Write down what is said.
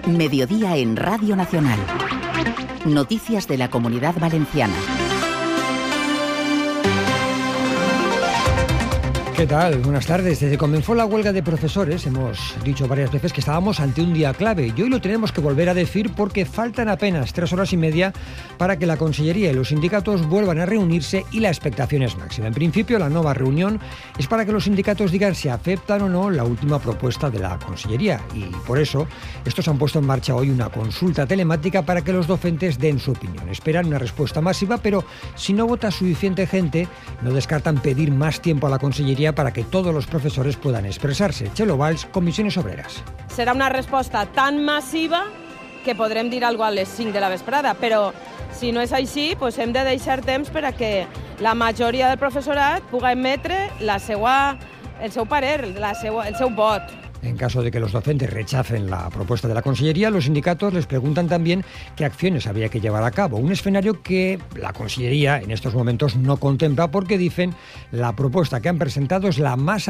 Mediodía en Radio Nacional. Noticias de la Comunidad Valenciana. ¿Qué tal? Buenas tardes. Desde que comenzó la huelga de profesores hemos dicho varias veces que estábamos ante un día clave y hoy lo tenemos que volver a decir porque faltan apenas 3 horas y media para que la Consellería y los sindicatos vuelvan a reunirse y la expectación es máxima. En principio, la nueva reunión es para que los sindicatos digan si aceptan o no la última propuesta de la Consellería y por eso estos han puesto en marcha hoy una consulta telemática para que los docentes den su opinión. Esperan una respuesta masiva, pero si no vota suficiente gente, no descartan pedir más tiempo a la Consellería para que todos los profesores puedan expressar-se. Txelo Valls, Comissions Obreres. Serà una resposta tan massiva que podrem dir alguna cosa a les 5 de la vesprada, però si no és així, doncs hem de deixar temps per a que la majoria del professorat pugui emetre el seu parer, el seu vot. En caso de que los docentes rechacen la propuesta de la Consellería, los sindicatos les preguntan también qué acciones habría que llevar a cabo. Un escenario que la Consellería en estos momentos no contempla porque dicen la propuesta que han presentado es la más